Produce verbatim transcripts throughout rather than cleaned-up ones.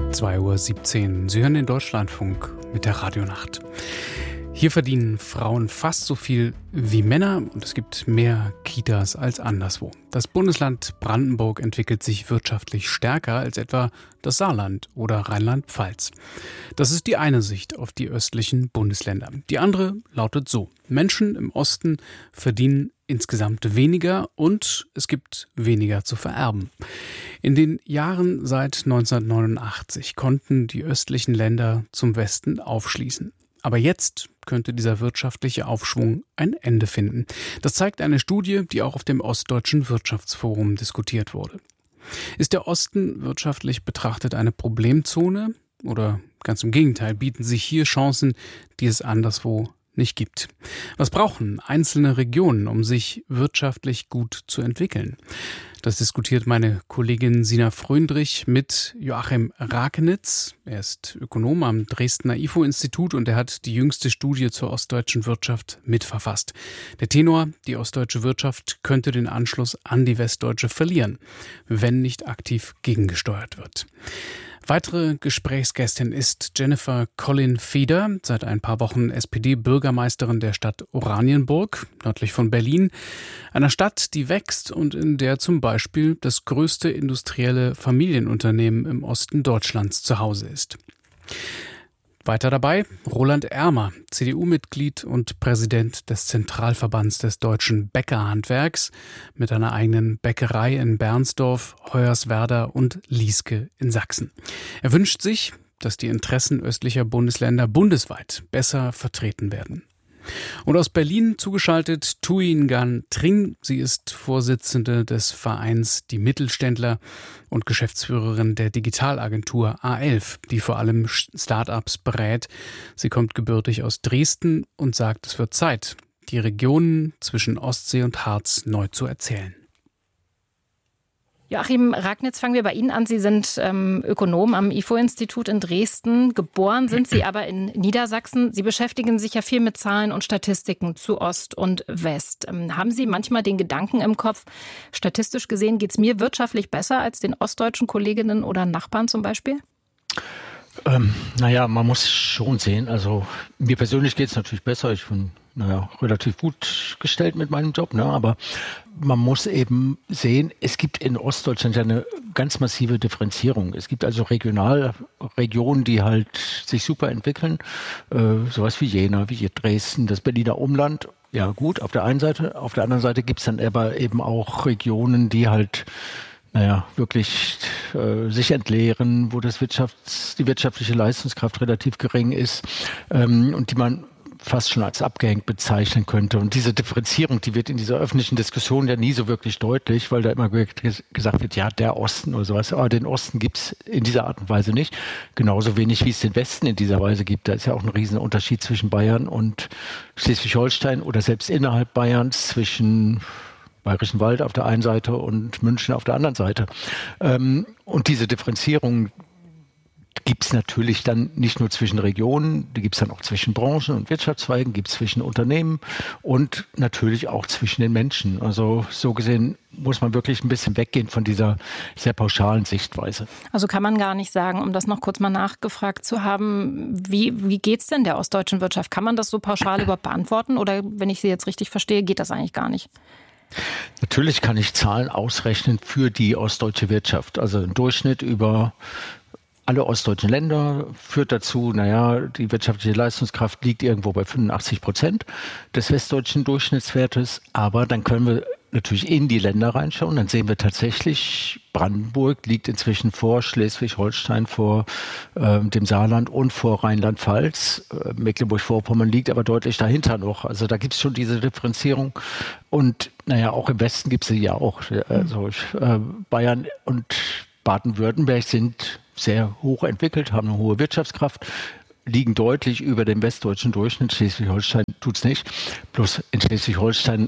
zwei Uhr siebzehn. Sie hören den Deutschlandfunk mit der Radionacht. Hier verdienen Frauen fast so viel wie Männer und es gibt mehr Kitas als anderswo. Das Bundesland Brandenburg entwickelt sich wirtschaftlich stärker als etwa das Saarland oder Rheinland-Pfalz. Das ist die eine Sicht auf die östlichen Bundesländer. Die andere lautet so: Menschen im Osten verdienen insgesamt weniger und es gibt weniger zu vererben. In den Jahren seit neunzehnhundertneunundachtzig konnten die östlichen Länder zum Westen aufschließen. Aber jetzt könnte dieser wirtschaftliche Aufschwung ein Ende finden. Das zeigt eine Studie, die auch auf dem Ostdeutschen Wirtschaftsforum diskutiert wurde. Ist der Osten wirtschaftlich betrachtet eine Problemzone? Oder ganz im Gegenteil, bieten sich hier Chancen, die es anderswo nicht gibt? Was brauchen einzelne Regionen, um sich wirtschaftlich gut zu entwickeln? Das diskutiert meine Kollegin Sina Fröndrich mit Joachim Rakenitz. Er ist Ökonom am Dresdner I F O-Institut und er hat die jüngste Studie zur ostdeutschen Wirtschaft mitverfasst. Der Tenor: Die ostdeutsche Wirtschaft könnte den Anschluss an die westdeutsche verlieren, wenn nicht aktiv gegengesteuert wird. Weitere Gesprächsgästin ist Jennifer Collin-Feder, seit ein paar Wochen S P D-Bürgermeisterin der Stadt Oranienburg, nördlich von Berlin. Einer Stadt, die wächst und in der zum Beispiel das größte industrielle Familienunternehmen im Osten Deutschlands zu Hause ist. Weiter dabei Roland Ermer, C D U-Mitglied und Präsident des Zentralverbands des deutschen Bäckerhandwerks mit einer eigenen Bäckerei in Bernsdorf, Hoyerswerda und Lieske in Sachsen. Er wünscht sich, dass die Interessen östlicher Bundesländer bundesweit besser vertreten werden. Und aus Berlin zugeschaltet Thuy Ngan Trinh. Sie ist Vorsitzende des Vereins Die Mittelständler und Geschäftsführerin der Digitalagentur A elf, die vor allem Start-ups berät. Sie kommt gebürtig aus Dresden und sagt, es wird Zeit, die Regionen zwischen Ostsee und Harz neu zu erzählen. Joachim Rakenitz, fangen wir bei Ihnen an. Sie sind ähm, Ökonom am I F O-Institut in Dresden. Geboren sind Sie aber in Niedersachsen. Sie beschäftigen sich ja viel mit Zahlen und Statistiken zu Ost und West. Ähm, haben Sie manchmal den Gedanken im Kopf, statistisch gesehen geht es mir wirtschaftlich besser als den ostdeutschen Kolleginnen oder Nachbarn zum Beispiel? Ähm, naja, man muss schon sehen, also mir persönlich geht es natürlich besser. Ich bin naja, relativ gut gestellt mit meinem Job, ne? Aber man muss eben sehen, es gibt in Ostdeutschland ja eine ganz massive Differenzierung. Es gibt also Regionalregionen, die halt sich super entwickeln, äh, sowas wie Jena, wie Dresden, das Berliner Umland. Ja gut, auf der einen Seite, auf der anderen Seite gibt es dann aber eben auch Regionen, die halt naja, wirklich äh, sich entleeren, wo das Wirtschafts-, die wirtschaftliche Leistungskraft relativ gering ist ähm, und die man fast schon als abgehängt bezeichnen könnte. Und diese Differenzierung, die wird in dieser öffentlichen Diskussion ja nie so wirklich deutlich, weil da immer gesagt wird, ja, der Osten oder sowas. Aber den Osten gibt es in dieser Art und Weise nicht. Genauso wenig, wie es den Westen in dieser Weise gibt. Da ist ja auch ein riesen Unterschied zwischen Bayern und Schleswig-Holstein oder selbst innerhalb Bayerns zwischen Bayerischen Wald auf der einen Seite und München auf der anderen Seite. Ähm, und diese Differenzierung gibt es natürlich dann nicht nur zwischen Regionen, die gibt es dann auch zwischen Branchen und Wirtschaftszweigen, gibt es zwischen Unternehmen und natürlich auch zwischen den Menschen. Also so gesehen muss man wirklich ein bisschen weggehen von dieser sehr pauschalen Sichtweise. Also kann man gar nicht sagen, um das noch kurz mal nachgefragt zu haben, wie, wie geht es denn der ostdeutschen Wirtschaft? Kann man das so pauschal überhaupt beantworten oder, wenn ich Sie jetzt richtig verstehe, geht das eigentlich gar nicht? Natürlich kann ich Zahlen ausrechnen für die ostdeutsche Wirtschaft. Also im Durchschnitt über alle ostdeutschen Länder führt dazu, naja, die wirtschaftliche Leistungskraft liegt irgendwo bei fünfundachtzig Prozent des westdeutschen Durchschnittswertes. Aber dann können wir natürlich in die Länder reinschauen. Dann sehen wir tatsächlich, Brandenburg liegt inzwischen vor Schleswig-Holstein, vor äh, dem Saarland und vor Rheinland-Pfalz. Äh, Mecklenburg-Vorpommern liegt aber deutlich dahinter noch. Also da gibt es schon diese Differenzierung. Und naja, auch im Westen gibt es sie ja auch. Also äh, Bayern und Baden-Württemberg sind sehr hoch entwickelt, haben eine hohe Wirtschaftskraft, liegen deutlich über dem westdeutschen Durchschnitt. Schleswig-Holstein tut es nicht. Bloß in Schleswig-Holstein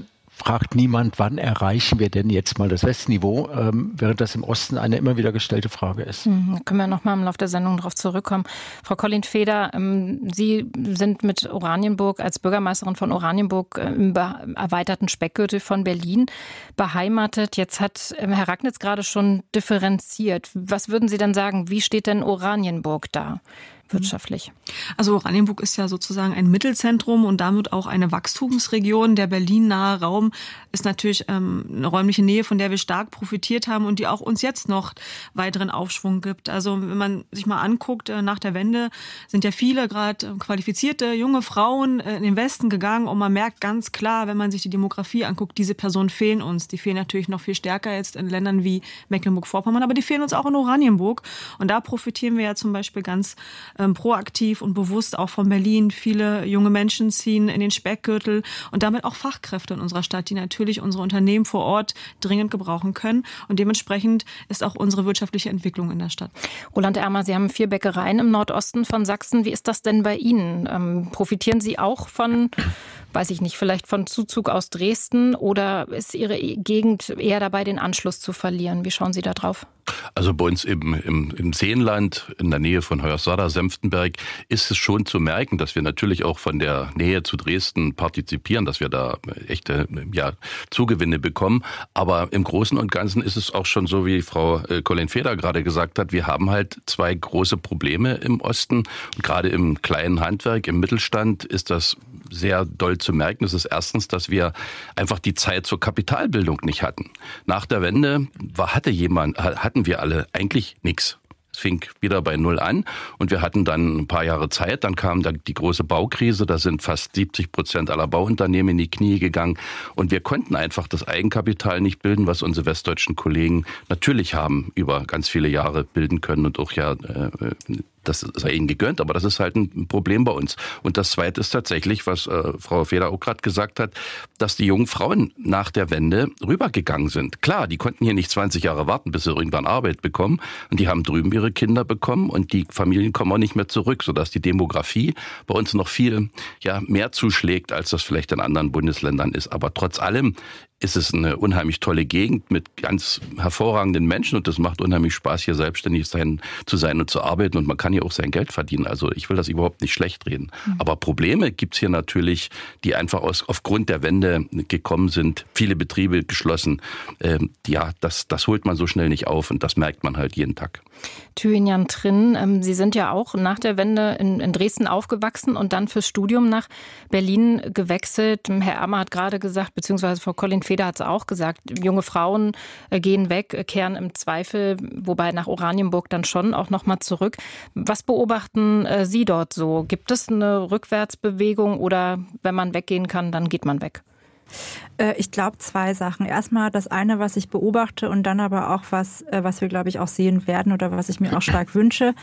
fragt niemand, wann erreichen wir denn jetzt mal das Westniveau, ähm, während das im Osten eine immer wieder gestellte Frage ist. Mhm, können wir noch mal im Laufe der Sendung darauf zurückkommen. Frau Collin-Feder, ähm, Sie sind mit Oranienburg als Bürgermeisterin von Oranienburg äh, im erweiterten Speckgürtel von Berlin beheimatet. Jetzt hat ähm, Herr Ragnitz gerade schon differenziert. Was würden Sie denn sagen, wie steht denn Oranienburg da wirtschaftlich? Also Oranienburg ist ja sozusagen ein Mittelzentrum und damit auch eine Wachstumsregion. Der Berlin-nahe Raum ist natürlich ähm, eine räumliche Nähe, von der wir stark profitiert haben und die auch uns jetzt noch weiteren Aufschwung gibt. Also wenn man sich mal anguckt, äh, nach der Wende sind ja viele gerade äh, qualifizierte junge Frauen äh, in den Westen gegangen und man merkt ganz klar, wenn man sich die Demografie anguckt, diese Personen fehlen uns. Die fehlen natürlich noch viel stärker jetzt in Ländern wie Mecklenburg-Vorpommern, aber die fehlen uns auch in Oranienburg. Und da profitieren wir ja zum Beispiel ganz ähm, proaktiv und bewusst auch von Berlin. Viele junge Menschen ziehen in den Speckgürtel und damit auch Fachkräfte in unserer Stadt, die natürlich unsere Unternehmen vor Ort dringend gebrauchen können. Und dementsprechend ist auch unsere wirtschaftliche Entwicklung in der Stadt. Roland Ermer, Sie haben vier Bäckereien im Nordosten von Sachsen. Wie ist das denn bei Ihnen? Ähm, profitieren Sie auch von, weiß ich nicht, vielleicht von Zuzug aus Dresden oder ist Ihre Gegend eher dabei, den Anschluss zu verlieren? Wie schauen Sie da drauf? Also bei uns im, im, im Seenland, in der Nähe von Hoyerswerda, Senftenberg, ist es schon zu merken, dass wir natürlich auch von der Nähe zu Dresden partizipieren, dass wir da echte ja, Zugewinne bekommen. Aber im Großen und Ganzen ist es auch schon so, wie Frau Collin-Feder gerade gesagt hat, wir haben halt zwei große Probleme im Osten. Und gerade im kleinen Handwerk, im Mittelstand ist das sehr doll zu merken. Das ist erstens, dass wir einfach die Zeit zur Kapitalbildung nicht hatten. Nach der Wende war, hatte jemand, hatten wir alle eigentlich nichts. Es fing wieder bei Null an und wir hatten dann ein paar Jahre Zeit. Dann kam dann die große Baukrise. Da sind fast siebzig Prozent aller Bauunternehmen in die Knie gegangen. Und wir konnten einfach das Eigenkapital nicht bilden, was unsere westdeutschen Kollegen natürlich haben über ganz viele Jahre bilden können und auch ja äh, das sei ihnen gegönnt, aber das ist halt ein Problem bei uns. Und das Zweite ist tatsächlich, was äh, Frau Feder auch gerade gesagt hat, dass die jungen Frauen nach der Wende rübergegangen sind. Klar, die konnten hier nicht zwanzig Jahre warten, bis sie irgendwann Arbeit bekommen. Und die haben drüben ihre Kinder bekommen und die Familien kommen auch nicht mehr zurück, sodass die Demografie bei uns noch viel ja, mehr zuschlägt, als das vielleicht in anderen Bundesländern ist. Aber trotz allem ist es eine unheimlich tolle Gegend mit ganz hervorragenden Menschen und das macht unheimlich Spaß, hier selbstständig sein, zu sein und zu arbeiten und man kann hier auch sein Geld verdienen. Also ich will das überhaupt nicht schlecht reden. Mhm. Aber Probleme gibt's hier natürlich, die einfach aus, aufgrund der Wende gekommen sind. Viele Betriebe geschlossen. Ähm, ja, das, das holt man so schnell nicht auf und das merkt man halt jeden Tag. Thynian Trinn, ähm, Sie sind ja auch nach der Wende in, in Dresden aufgewachsen und dann fürs Studium nach Berlin gewechselt. Herr Ermer hat gerade gesagt, beziehungsweise Frau Collin-Feder hat es auch gesagt, junge Frauen äh, gehen weg, äh, kehren im Zweifel, wobei nach Oranienburg dann schon auch nochmal zurück. Was beobachten äh, Sie dort so? Gibt es eine Rückwärtsbewegung oder wenn man weggehen kann, dann geht man weg? Ich glaube zwei Sachen. Erstmal das eine, was ich beobachte und dann aber auch was, was wir, glaube ich, auch sehen werden oder was ich mir auch stark wünsche.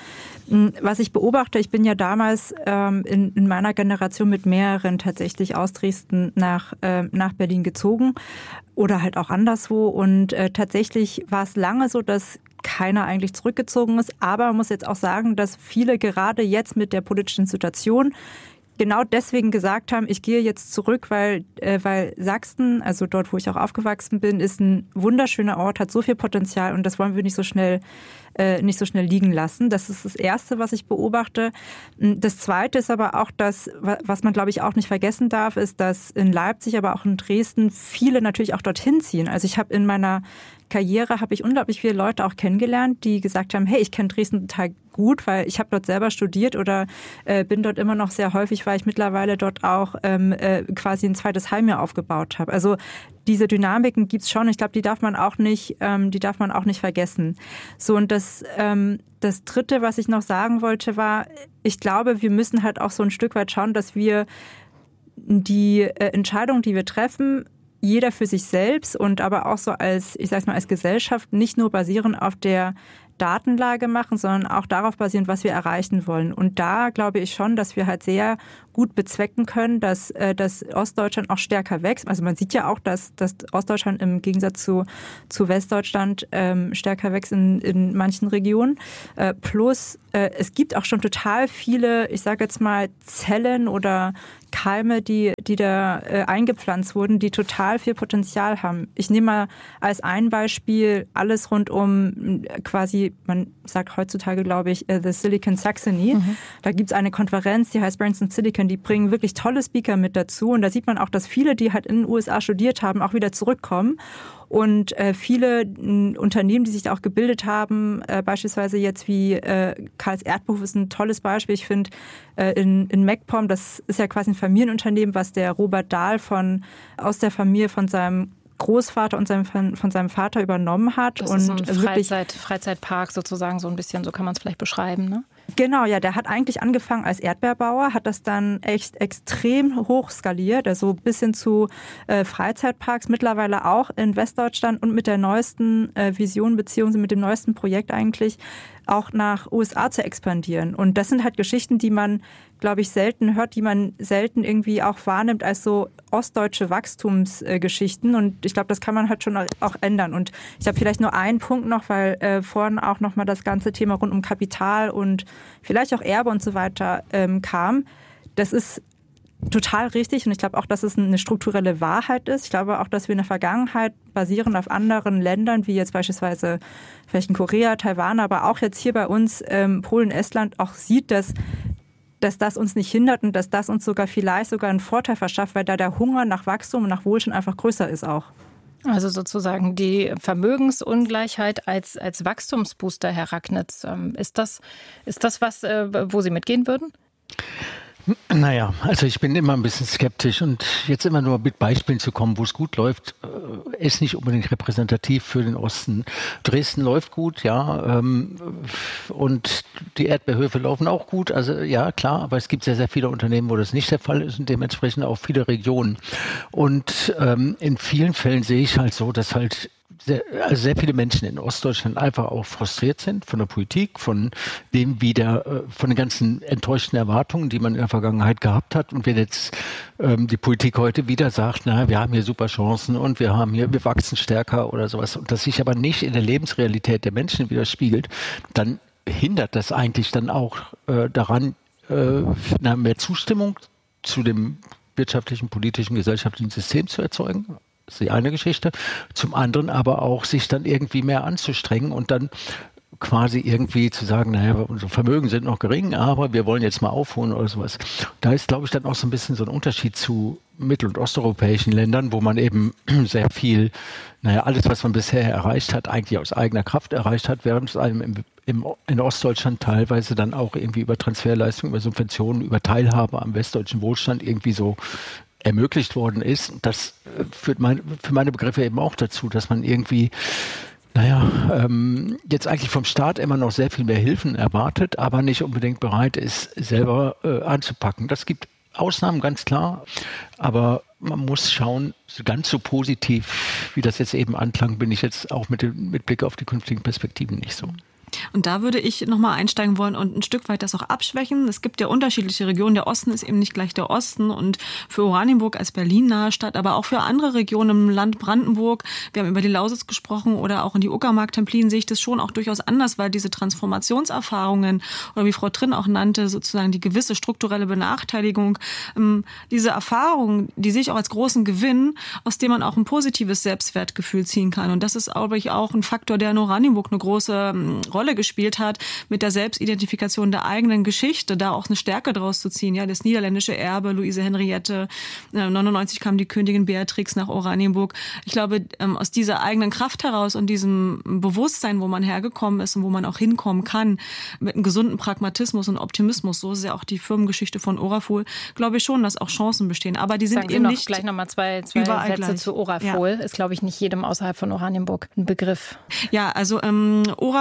Was ich beobachte, ich bin ja damals ähm, in, in meiner Generation mit mehreren tatsächlich aus Dresden nach, äh, nach Berlin gezogen oder halt auch anderswo und äh, tatsächlich war es lange so, dass keiner eigentlich zurückgezogen ist, aber man muss jetzt auch sagen, dass viele gerade jetzt mit der politischen Situation genau deswegen gesagt haben, ich gehe jetzt zurück, weil, äh, weil Sachsen, also dort, wo ich auch aufgewachsen bin, ist ein wunderschöner Ort, hat so viel Potenzial und das wollen wir nicht so schnell, äh, nicht so schnell liegen lassen. Das ist das Erste, was ich beobachte. Das Zweite ist aber auch das, was man, glaube ich, auch nicht vergessen darf, ist, dass in Leipzig, aber auch in Dresden viele natürlich auch dorthin ziehen. Also ich habe in meiner Karriere habe ich unglaublich viele Leute auch kennengelernt, die gesagt haben, hey, ich kenne Dresden total gut, weil ich habe dort selber studiert oder äh, bin dort immer noch sehr häufig, weil ich mittlerweile dort auch ähm, äh, quasi ein zweites Heim mir aufgebaut habe. Also diese Dynamiken gibt's schon. Ich glaube, die darf man auch nicht, ähm, die darf man auch nicht vergessen. So und das, ähm, das Dritte, was ich noch sagen wollte, war, ich glaube, wir müssen halt auch so ein Stück weit schauen, dass wir die äh, Entscheidung, die wir treffen, jeder für sich selbst und aber auch so als, ich sag's mal, als Gesellschaft nicht nur basieren auf der Datenlage machen, sondern auch darauf basierend, was wir erreichen wollen. Und da glaube ich schon, dass wir halt sehr gut bezwecken können, dass, äh, dass Ostdeutschland auch stärker wächst. Also man sieht ja auch, dass, dass Ostdeutschland im Gegensatz zu, zu Westdeutschland ähm, stärker wächst in, in manchen Regionen. Äh, plus äh, es gibt auch schon total viele, ich sage jetzt mal, Zellen oder Keime, die, die da äh, eingepflanzt wurden, die total viel Potenzial haben. Ich nehme mal als ein Beispiel alles rund um quasi, man sagt heutzutage, glaube ich, uh, the Silicon Saxony. Mhm. Da gibt es eine Konferenz, die heißt Brains in Silicon, die bringen wirklich tolle Speaker mit dazu. Und da sieht man auch, dass viele, die halt in den U S A studiert haben, auch wieder zurückkommen. Und äh, viele äh, Unternehmen, die sich da auch gebildet haben, äh, beispielsweise jetzt wie äh, Karls Erdbehof ist ein tolles Beispiel. Ich finde äh, in, in MacPom, das ist ja quasi ein Familienunternehmen, was der Robert Dahl von, aus der Familie von seinem Großvater und seinem, von seinem Vater übernommen hat. Das und ist so ein wirklich Freizeit, Freizeitpark sozusagen, so ein bisschen, so kann man es vielleicht beschreiben, ne? Genau, ja, der hat eigentlich angefangen als Erdbeerbauer, hat das dann echt extrem hoch skaliert, also bis hin zu äh, Freizeitparks, mittlerweile auch in Westdeutschland und mit der neuesten äh, Vision beziehungsweise mit dem neuesten Projekt eigentlich auch nach U S A zu expandieren. Und das sind halt Geschichten, die man, glaube ich, selten hört, die man selten irgendwie auch wahrnimmt als so ostdeutsche Wachstumsgeschichten. Und ich glaube, das kann man halt schon auch ändern. Und ich habe vielleicht nur einen Punkt noch, weil äh, vorhin auch nochmal das ganze Thema rund um Kapital und vielleicht auch Erbe und so weiter ähm, kam. Das ist total richtig und ich glaube auch, dass es eine strukturelle Wahrheit ist. Ich glaube auch, dass wir in der Vergangenheit basierend auf anderen Ländern, wie jetzt beispielsweise vielleicht in Korea, Taiwan, aber auch jetzt hier bei uns ähm, Polen, Estland auch sieht, dass dass das uns nicht hindert und dass das uns sogar vielleicht sogar einen Vorteil verschafft, weil da der Hunger nach Wachstum und nach Wohlstand einfach größer ist auch. Also sozusagen die Vermögensungleichheit als, als Wachstumsbooster, Herr Ragnitz. Ist das, ist das was, wo Sie mitgehen würden? Naja, also ich bin immer ein bisschen skeptisch und jetzt immer nur mit Beispielen zu kommen, wo es gut läuft, ist nicht unbedingt repräsentativ für den Osten. Dresden läuft gut, ja, und die Erdbeerhöfe laufen auch gut, also ja, klar, aber es gibt sehr, sehr viele Unternehmen, wo das nicht der Fall ist und dementsprechend auch viele Regionen. Und ähm, in vielen Fällen sehe ich halt so, dass halt Sehr, also sehr viele Menschen in Ostdeutschland einfach auch frustriert sind von der Politik, von dem wieder, von den ganzen enttäuschten Erwartungen, die man in der Vergangenheit gehabt hat. Und wenn jetzt ähm, die Politik heute wieder sagt, na, wir haben hier super Chancen und wir haben hier, wir wachsen stärker oder sowas, und das sich aber nicht in der Lebensrealität der Menschen widerspiegelt, dann hindert das eigentlich dann auch äh, daran, äh, na, mehr Zustimmung zu dem wirtschaftlichen, politischen, gesellschaftlichen System zu erzeugen. Das ist die eine Geschichte. Zum anderen aber auch, sich dann irgendwie mehr anzustrengen und dann quasi irgendwie zu sagen, naja, unsere Vermögen sind noch gering, aber wir wollen jetzt mal aufholen oder sowas. Da ist, glaube ich, dann auch so ein bisschen so ein Unterschied zu mittel- und osteuropäischen Ländern, wo man eben sehr viel, naja, alles, was man bisher erreicht hat, eigentlich aus eigener Kraft erreicht hat, während es einem im, im, in Ostdeutschland teilweise dann auch irgendwie über Transferleistungen, über Subventionen, über Teilhabe am westdeutschen Wohlstand irgendwie so ermöglicht worden ist. Das führt mein, für meine Begriffe eben auch dazu, dass man irgendwie, naja, ähm, jetzt eigentlich vom Staat immer noch sehr viel mehr Hilfen erwartet, aber nicht unbedingt bereit ist, selber äh, anzupacken. Das gibt Ausnahmen, ganz klar, aber man muss schauen, ganz so positiv, wie das jetzt eben anklang, bin ich jetzt auch mit, dem, mit Blick auf die künftigen Perspektiven nicht so. Und da würde ich nochmal einsteigen wollen und ein Stück weit das auch abschwächen. Es gibt ja unterschiedliche Regionen. Der Osten ist eben nicht gleich der Osten. Und für Oranienburg als Berlin-nahe Stadt, aber auch für andere Regionen im Land Brandenburg, wir haben über die Lausitz gesprochen oder auch in die Uckermark-Templin, sehe ich das schon auch durchaus anders, weil diese Transformationserfahrungen oder wie Frau Trinn auch nannte, sozusagen die gewisse strukturelle Benachteiligung, diese Erfahrungen, die sehe ich auch als großen Gewinn, aus dem man auch ein positives Selbstwertgefühl ziehen kann. Und das ist, glaube ich, auch ein Faktor, der in Oranienburg eine große Rolle gespielt hat, mit der Selbstidentifikation der eigenen Geschichte, da auch eine Stärke draus zu ziehen. Ja, das niederländische Erbe, Luise Henriette, neunundneunzig kam die Königin Beatrix nach Oranienburg. Ich glaube, aus dieser eigenen Kraft heraus und diesem Bewusstsein, wo man hergekommen ist und wo man auch hinkommen kann, mit einem gesunden Pragmatismus und Optimismus, so ist ja auch die Firmengeschichte von Orafol, glaube ich schon, dass auch Chancen bestehen. Aber die sind Sagen eben Sie noch nicht gleich nochmal zwei, zwei Sätze gleich. zu Orafol. Ja. Ist, glaube ich, nicht jedem außerhalb von Oranienburg ein Begriff. Ja, also ähm, Orafol ist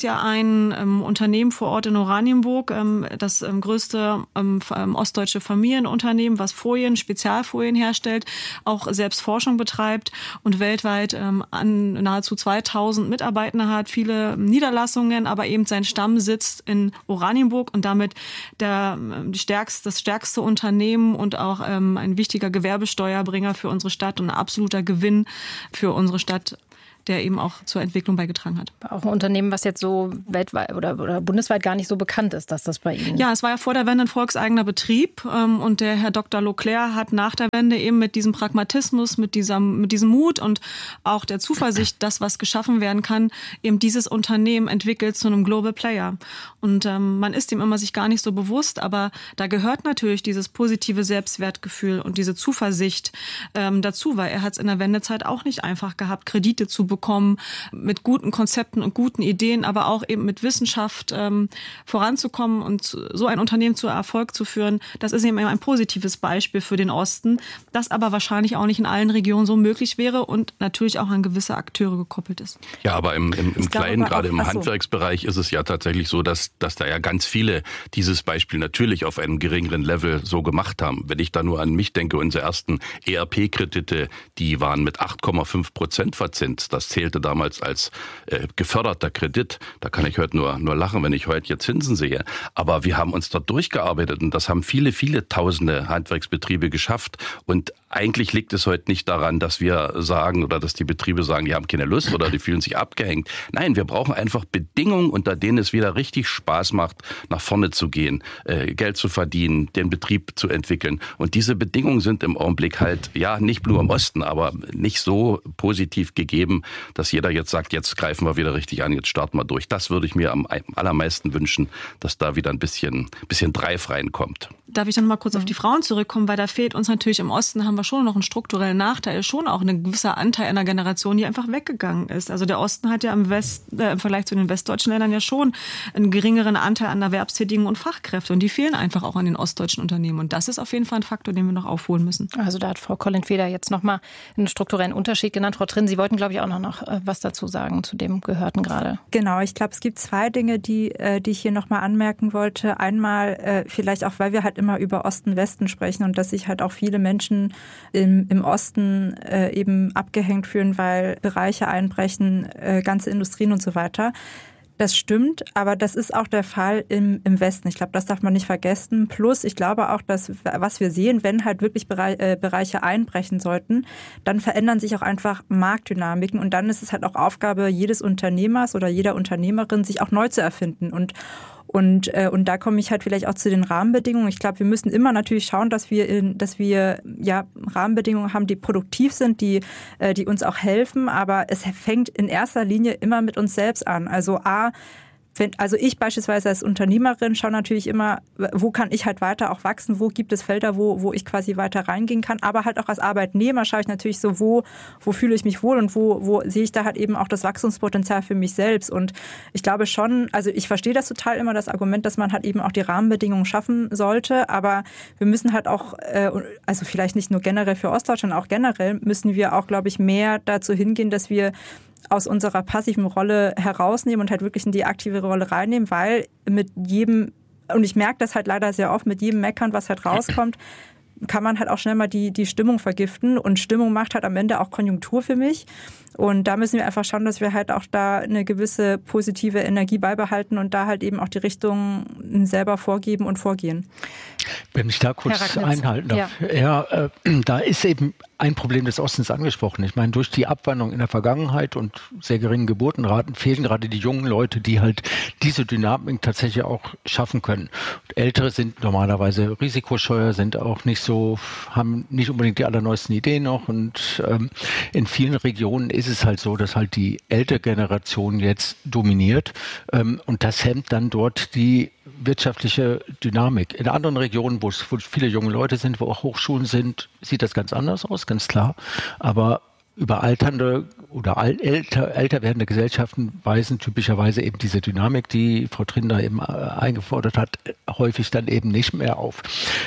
ja ein ähm, Unternehmen vor Ort in Oranienburg, ähm, das ähm, größte ähm, ostdeutsche Familienunternehmen, was Folien, Spezialfolien herstellt, auch selbst Forschung betreibt und weltweit ähm, an nahezu zweitausend Mitarbeiter hat, viele Niederlassungen, aber eben sein Stamm sitzt in Oranienburg und damit der, die stärkste, das stärkste Unternehmen und auch ähm, ein wichtiger Gewerbesteuerbringer für unsere Stadt und ein absoluter Gewinn für unsere Stadt, der eben auch zur Entwicklung beigetragen hat. Auch ein Unternehmen, was jetzt so weltweit oder, oder bundesweit gar nicht so bekannt ist, dass das bei Ihnen... Ja, es war ja vor der Wende ein volkseigener Betrieb ähm, und der Herr Doktor Leclerc hat nach der Wende eben mit diesem Pragmatismus, mit diesem, mit diesem Mut und auch der Zuversicht, dass was geschaffen werden kann, eben dieses Unternehmen entwickelt zu einem Global Player. Und ähm, man ist ihm immer sich gar nicht so bewusst, aber da gehört natürlich dieses positive Selbstwertgefühl und diese Zuversicht ähm, dazu, weil er hat es in der Wendezeit auch nicht einfach gehabt, Kredite zu bekommen, bekommen, mit guten Konzepten und guten Ideen, aber auch eben mit Wissenschaft ähm, voranzukommen und so ein Unternehmen zu Erfolg zu führen. Das ist eben ein positives Beispiel für den Osten, das aber wahrscheinlich auch nicht in allen Regionen so möglich wäre und natürlich auch an gewisse Akteure gekoppelt ist. Ja, aber im, im, im Kleinen, gerade im achso. Handwerksbereich ist es ja tatsächlich so, dass, dass da ja ganz viele dieses Beispiel natürlich auf einem geringeren Level so gemacht haben. Wenn ich da nur an mich denke, unsere ersten E R P-Kredite, die waren mit acht Komma fünf Prozent verzinst. Das zählte damals als äh, geförderter Kredit. Da kann ich heute nur, nur lachen, wenn ich heute hier Zinsen sehe. Aber wir haben uns dort durchgearbeitet und das haben viele, viele tausende Handwerksbetriebe geschafft. Und eigentlich liegt es heute nicht daran, dass wir sagen oder dass die Betriebe sagen, die haben keine Lust oder die fühlen sich abgehängt. Nein, wir brauchen einfach Bedingungen, unter denen es wieder richtig Spaß macht, nach vorne zu gehen, äh, Geld zu verdienen, den Betrieb zu entwickeln. Und diese Bedingungen sind im Augenblick halt, ja, nicht nur im Osten, aber nicht so positiv gegeben, dass jeder jetzt sagt, jetzt greifen wir wieder richtig an, jetzt starten wir durch. Das würde ich mir am allermeisten wünschen, dass da wieder ein bisschen, bisschen Dreif reinkommt. Darf ich dann mal kurz auf die Frauen zurückkommen, weil da fehlt uns natürlich im Osten, haben wir schon noch einen strukturellen Nachteil, schon auch ein gewisser Anteil einer Generation, die einfach weggegangen ist. Also der Osten hat ja im, West, äh, im Vergleich zu den westdeutschen Ländern ja schon einen geringeren Anteil an Erwerbstätigen und Fachkräfte und die fehlen einfach auch an den ostdeutschen Unternehmen und das ist auf jeden Fall ein Faktor, den wir noch aufholen müssen. Also da hat Frau Collin-Feder jetzt nochmal einen strukturellen Unterschied genannt. Frau Trinn, Sie wollten, glaube ich, auch noch, noch was dazu sagen zu dem Gehörten gerade. Genau, ich glaube, es gibt zwei Dinge, die, die ich hier nochmal anmerken wollte. Einmal vielleicht auch, weil wir halt immer über Osten-Westen sprechen und dass sich halt auch viele Menschen im, im Osten eben abgehängt fühlen, weil Bereiche einbrechen, ganze Industrien und so weiter. Das stimmt, aber das ist auch der Fall im, im Westen. Ich glaube, das darf man nicht vergessen. Plus, ich glaube auch, dass was wir sehen, wenn halt wirklich Bereich, äh, Bereiche einbrechen sollten, dann verändern sich auch einfach Marktdynamiken und dann ist es halt auch Aufgabe jedes Unternehmers oder jeder Unternehmerin, sich auch neu zu erfinden und Und, äh, und da komme ich halt vielleicht auch zu den Rahmenbedingungen. Ich glaube, wir müssen immer natürlich schauen, dass wir, in, dass wir ja, Rahmenbedingungen haben, die produktiv sind, die, äh, die uns auch helfen. Aber es fängt in erster Linie immer mit uns selbst an. Also A, wenn, also ich beispielsweise als Unternehmerin schaue natürlich immer, wo kann ich halt weiter auch wachsen, wo gibt es Felder, wo, wo ich quasi weiter reingehen kann. Aber halt auch als Arbeitnehmer schaue ich natürlich so, wo, wo fühle ich mich wohl und wo, wo sehe ich da halt eben auch das Wachstumspotenzial für mich selbst. Und ich glaube schon, also ich verstehe das total immer, das Argument, dass man halt eben auch die Rahmenbedingungen schaffen sollte. Aber wir müssen halt auch, also vielleicht nicht nur generell für Ostdeutschland, auch generell müssen wir auch, glaube ich, mehr dazu hingehen, dass wir aus unserer passiven Rolle herausnehmen und halt wirklich in die aktive Rolle reinnehmen, weil mit jedem, und ich merke das halt leider sehr oft, mit jedem Meckern, was halt rauskommt, kann man halt auch schnell mal die, die Stimmung vergiften und Stimmung macht halt am Ende auch Konjunktur für mich und da müssen wir einfach schauen, dass wir halt auch da eine gewisse positive Energie beibehalten und da halt eben auch die Richtung selber vorgeben und vorgehen. Wenn ich da kurz einhalten darf. Ja, ja äh, da ist eben ein Problem des Ostens angesprochen. Ich meine, durch die Abwanderung in der Vergangenheit und sehr geringen Geburtenraten fehlen gerade die jungen Leute, die halt diese Dynamik tatsächlich auch schaffen können. Und Ältere sind normalerweise risikoscheuer, sind auch nicht so, haben nicht unbedingt die allerneuesten Ideen noch und ähm, in vielen Regionen ist es halt so, dass halt die ältere Generation jetzt dominiert ähm, und das hemmt dann dort die wirtschaftliche Dynamik. In anderen Regionen, wo es wo viele junge Leute sind, wo auch Hochschulen sind, sieht das ganz anders aus, ganz klar. Aber überalternde oder älter, älter werdende Gesellschaften weisen typischerweise eben diese Dynamik, die Frau Trinder eben eingefordert hat, häufig dann eben nicht mehr auf.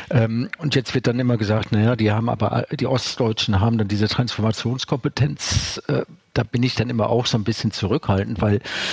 Und jetzt wird dann immer gesagt, naja, die haben aber, die Ostdeutschen haben dann diese Transformationskompetenz. Da bin ich dann immer auch so ein bisschen zurückhaltend, weil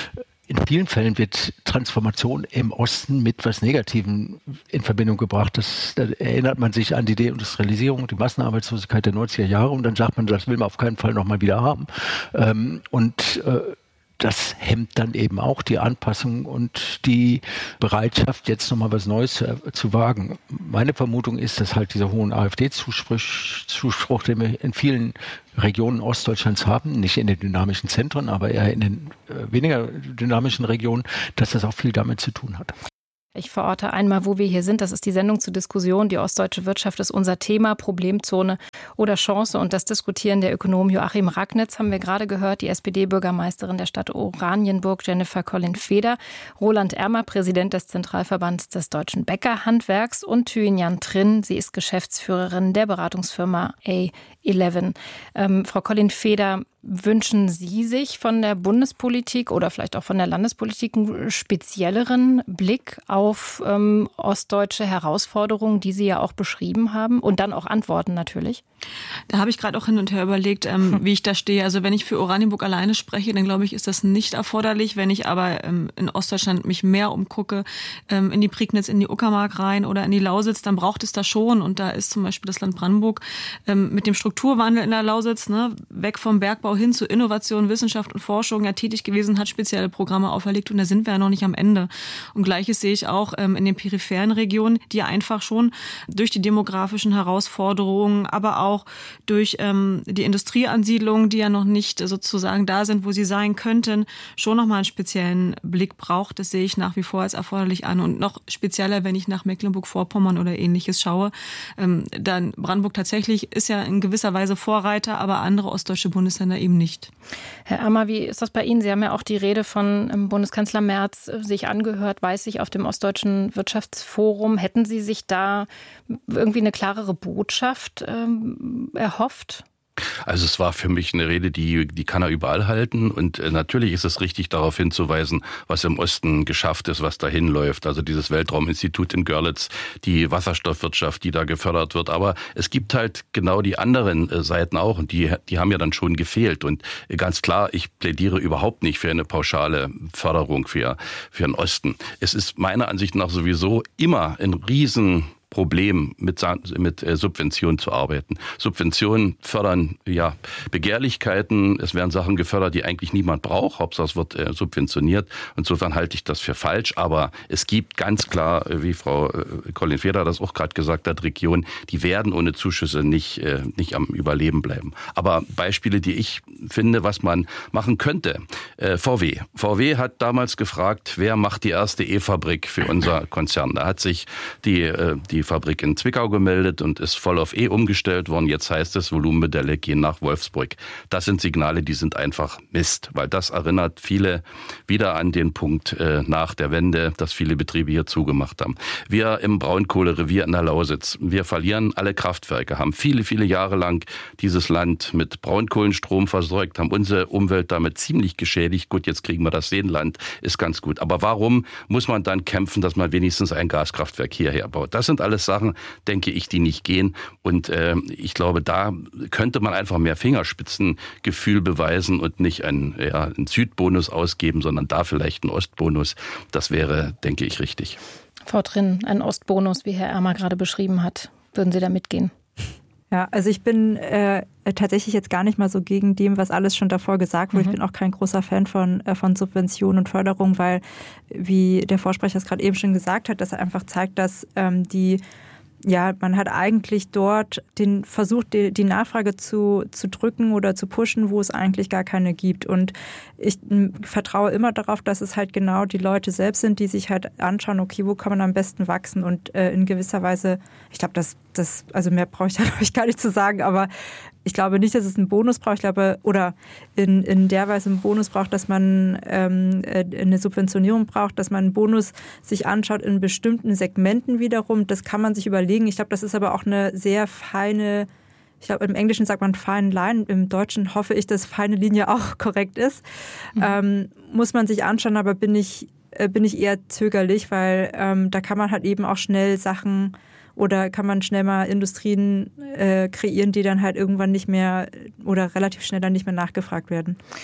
in vielen Fällen wird Transformation im Osten mit was Negativem in Verbindung gebracht. Das, da erinnert man sich an die Deindustrialisierung, die Massenarbeitslosigkeit der neunziger Jahre und dann sagt man, das will man auf keinen Fall nochmal wieder haben. Ähm, und äh, das hemmt dann eben auch die Anpassung und die Bereitschaft, jetzt nochmal was Neues zu, zu wagen. Meine Vermutung ist, dass halt dieser hohen AfD-Zuspruch, den wir in vielen Regionen Ostdeutschlands haben, nicht in den dynamischen Zentren, aber eher in den äh, weniger dynamischen Regionen, dass das auch viel damit zu tun hat. Ich verorte einmal, wo wir hier sind. Das ist die Sendung zur Diskussion. Die ostdeutsche Wirtschaft ist unser Thema, Problemzone oder Chance. Und das Diskutieren der Ökonom Joachim Ragnitz haben wir gerade gehört, die S P D-Bürgermeisterin der Stadt Oranienburg, Jennifer Collin-Feder, Roland Ermer, Präsident des Zentralverbands des deutschen Bäckerhandwerks und Thuy-Nhan Trinh. Sie ist Geschäftsführerin der Beratungsfirma A elf. Ähm, Frau Collin-Feder, wünschen Sie sich von der Bundespolitik oder vielleicht auch von der Landespolitik einen spezielleren Blick auf ähm, ostdeutsche Herausforderungen, die Sie ja auch beschrieben haben und dann auch Antworten natürlich? Da habe ich gerade auch hin und her überlegt, ähm, wie ich da stehe. Also wenn ich für Oranienburg alleine spreche, dann glaube ich, ist das nicht erforderlich. Wenn ich aber ähm, in Ostdeutschland mich mehr umgucke, ähm, in die Prignitz, in die Uckermark rein oder in die Lausitz, dann braucht es da schon. Und da ist zum Beispiel das Land Brandenburg ähm, mit dem Strukturwandel in der Lausitz, ne, weg vom Bergbau hin zu Innovation, Wissenschaft und Forschung ja tätig gewesen, hat spezielle Programme auferlegt und da sind wir ja noch nicht am Ende. Und Gleiches sehe ich auch ähm, in den peripheren Regionen, die einfach schon durch die demografischen Herausforderungen, aber auch durch ähm, die Industrieansiedlungen, die ja noch nicht sozusagen da sind, wo sie sein könnten, schon nochmal einen speziellen Blick braucht. Das sehe ich nach wie vor als erforderlich an und noch spezieller, wenn ich nach Mecklenburg-Vorpommern oder Ähnliches schaue. Ähm, dann Brandenburg tatsächlich ist ja in gewisser Weise Vorreiter, aber andere ostdeutsche Bundesländer eben nicht. Herr Ermer, wie ist das bei Ihnen? Sie haben ja auch die Rede von Bundeskanzler Merz sich angehört, weiß ich, auf dem Ostdeutschen Wirtschaftsforum. Hätten Sie sich da irgendwie eine klarere Botschaft ähm, erhofft? Also es war für mich eine Rede, die, die kann er überall halten. Und äh, natürlich ist es richtig, darauf hinzuweisen, was im Osten geschafft ist, was dahin läuft. Also dieses Weltrauminstitut in Görlitz, die Wasserstoffwirtschaft, die da gefördert wird. Aber es gibt halt genau die anderen äh, Seiten auch. Und die, die haben ja dann schon gefehlt. Und äh, ganz klar, ich plädiere überhaupt nicht für eine pauschale Förderung für, für den Osten. Es ist meiner Ansicht nach sowieso immer ein riesen Problem, mit, mit äh, Subventionen zu arbeiten. Subventionen fördern ja Begehrlichkeiten. Es werden Sachen gefördert, die eigentlich niemand braucht. Hauptsache es wird äh, subventioniert. Insofern halte ich das für falsch. Aber es gibt ganz klar, wie Frau äh, Collin-Feder das auch gerade gesagt hat, Regionen, die werden ohne Zuschüsse nicht, äh, nicht am Überleben bleiben. Aber Beispiele, die ich finde, was man machen könnte. Äh, V W. V W hat damals gefragt, wer macht die erste E-Fabrik für unser Konzern. Da hat sich die, äh, die Fabrik in Zwickau gemeldet und ist voll auf E umgestellt worden. Jetzt heißt es, Volumenmodelle gehen nach Wolfsburg. Das sind Signale, die sind einfach Mist, weil das erinnert viele wieder an den Punkt äh, nach der Wende, dass viele Betriebe hier zugemacht haben. Wir im Braunkohlerevier in der Lausitz, wir verlieren alle Kraftwerke, haben viele, viele Jahre lang dieses Land mit Braunkohlenstrom versorgt, haben unsere Umwelt damit ziemlich geschädigt. Gut, jetzt kriegen wir das Seenland, ist ganz gut. Aber warum muss man dann kämpfen, dass man wenigstens ein Gaskraftwerk hierher baut? Das sind alles Sachen, denke ich, die nicht gehen. Und äh, ich glaube, da könnte man einfach mehr Fingerspitzengefühl beweisen und nicht einen, ja, einen Südbonus ausgeben, sondern da vielleicht einen Ostbonus. Das wäre, denke ich, richtig. Frau Trinh, ein Ostbonus, wie Herr Ermer gerade beschrieben hat. Würden Sie da mitgehen? Ja, also ich bin äh, tatsächlich jetzt gar nicht mal so gegen dem, was alles schon davor gesagt wurde. Mhm. Ich bin auch kein großer Fan von, äh, von Subventionen und Förderung, weil, wie der Vorsprecher es gerade eben schon gesagt hat, dass er einfach zeigt, dass ähm, die ja, man hat eigentlich dort den versucht, die, die Nachfrage zu, zu drücken oder zu pushen, wo es eigentlich gar keine gibt. Und ich m, vertraue immer darauf, dass es halt genau die Leute selbst sind, die sich halt anschauen, okay, wo kann man am besten wachsen und äh, in gewisser Weise, ich glaube, das, das, also mehr brauche ich da glaube ich gar nicht zu sagen, aber ich glaube nicht, dass es einen Bonus braucht, ich glaube, oder in, in der Weise einen Bonus braucht, dass man ähm, eine Subventionierung braucht, dass man einen Bonus sich anschaut in bestimmten Segmenten wiederum. Das kann man sich überlegen. Ich glaube, das ist aber auch eine sehr feine, ich glaube, im Englischen sagt man fine line, im Deutschen hoffe ich, dass feine Linie auch korrekt ist. Mhm. Ähm, muss man sich anschauen, aber bin ich, äh, bin ich eher zögerlich, weil ähm, da kann man halt eben auch schnell Sachen oder kann man schnell mal Industrien äh, kreieren, die dann halt irgendwann nicht mehr oder relativ schnell dann nicht mehr nachgefragt werden.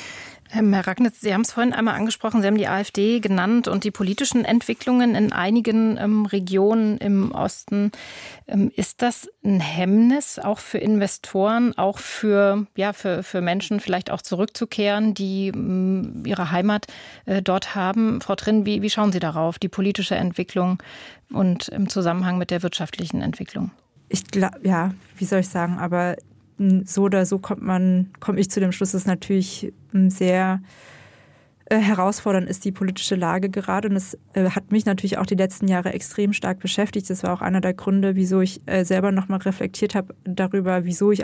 Herr Ragnitz, Sie haben es vorhin einmal angesprochen, Sie haben die AfD genannt und die politischen Entwicklungen in einigen ähm, Regionen im Osten. Ähm, ist das ein Hemmnis auch für Investoren, auch für, ja, für, für Menschen vielleicht auch zurückzukehren, die ähm, ihre Heimat äh, dort haben? Frau Trinn, wie, wie schauen Sie darauf, die politische Entwicklung und im Zusammenhang mit der wirtschaftlichen Entwicklung? Ich glaube, ja, wie soll ich sagen, aber so oder so kommt man, komme ich zu dem Schluss, dass es natürlich sehr äh, herausfordernd ist, die politische Lage gerade. Und es äh, hat mich natürlich auch die letzten Jahre extrem stark beschäftigt. Das war auch einer der Gründe, wieso ich äh, selber nochmal reflektiert habe darüber, wieso ich